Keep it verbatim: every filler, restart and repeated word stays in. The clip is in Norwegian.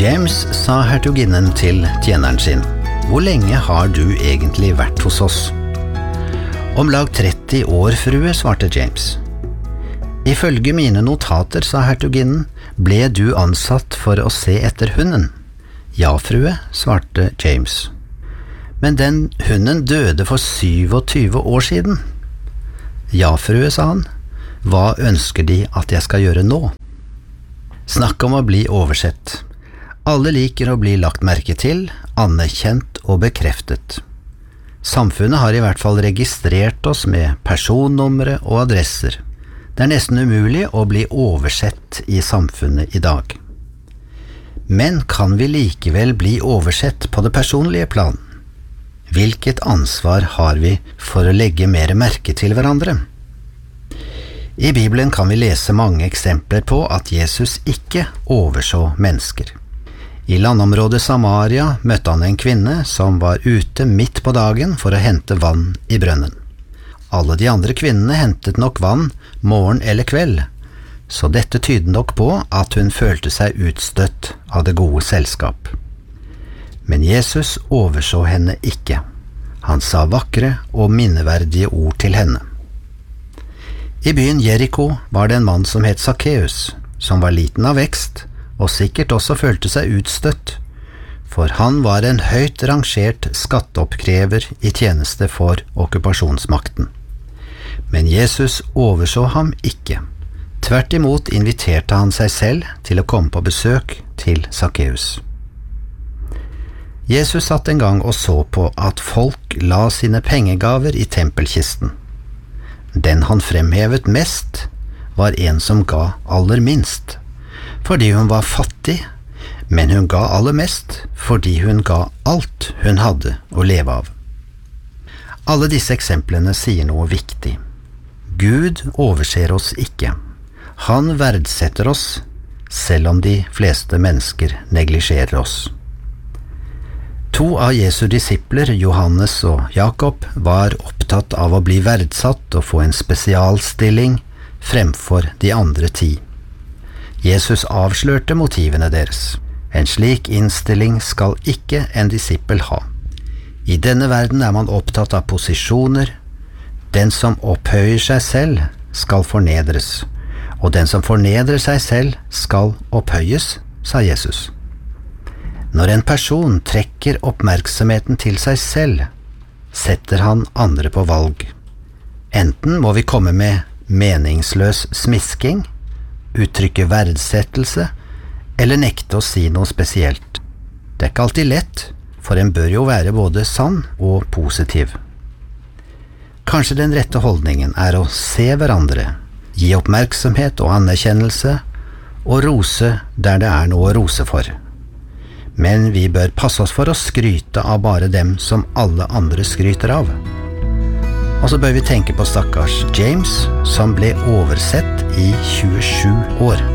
James, sa hertuginnen til tjeneren sin, hvor lenge har du egentlig vært hos oss? Om lag tretti år, frue, svarte James. Ifølge mine notater, sa hertuginnen, ble du ansatt for å se etter hunden. Ja, frue, svarte James. Men den hunden døde for syvogtyve år siden. Ja, frue, sa han. Hva ønsker De at jeg skal gjøre nå? Snakk om å bli oversett. Alle liker å bli lagt merke til, anerkjent og bekreftet. Samfunnet har i hvert fall registrert oss med personnumre og adresser. Det er nesten umulig å bli oversett i samfunnet i dag. Men kan vi likevel bli oversett på det personlige plan? Hvilket ansvar har vi for å legge mer merke til hverandre? I Bibelen kan vi lese mange eksempler på at Jesus ikke overså mennesker. I landområdet Samaria møtte han en kvinne som var ute midt på dagen for å hente vann i brønnen. Alle de andre kvinnene hentet nok vann morgen eller kveld, så dette tyder nok på at hun følte seg utstøtt av det gode selskap. Men Jesus overså henne ikke. Han sa vakre og minneverdige ord til henne. I byen Jericho var det en mann som het Sakkeus, som var liten av vekst, og sikkert også følte seg utstøtt, for han var en høyt rangert skatteoppkrever i tjeneste for okkupasjonsmakten. Men Jesus overså ham ikke. Tvert imot inviterte han seg selv til å komme på besøk til Sakkeus. Jesus satt en gang og så på at folk la sine pengegaver i tempelkisten. Den han fremhevet mest var en som ga aller minst, fordi hun var fattig, men hun ga aller mest fordi hun ga alt hun hadde å leve av. Alle disse eksemplene sier noe viktig. Gud overser oss ikke. Han verdsetter oss, selv om de fleste mennesker neglisjerer oss. To av Jesu disipler, Johannes og Jakob, var opptatt av å bli verdsatt og få en spesialstilling fremfor de andre ti. Jesus avslørte motivene deres. En slik innstilling skal ikke en disippel ha. I denne verden er man opptatt av posisjoner. Den som opphøyer seg selv skal fornedres, og den som fornedrer seg selv skal opphøyes, sa Jesus. Når en person trekker oppmerksomheten til seg selv, setter han andre på valg. Enten må vi komme med meningsløs smisking, uttrykke verdsettelse, eller nekte å si noe spesielt. Det er ikke alltid lett, for en bør jo være både sann og positiv. Kanskje den rette holdningen er å se hverandre, gi oppmerksomhet og anerkjennelse, og rose der det er noe å rose for. Men vi bør passe oss for å skryte av bare dem som alle andre skryter av. Og så bør vi tenke på stakkars James, som ble oversett i tjuesju år.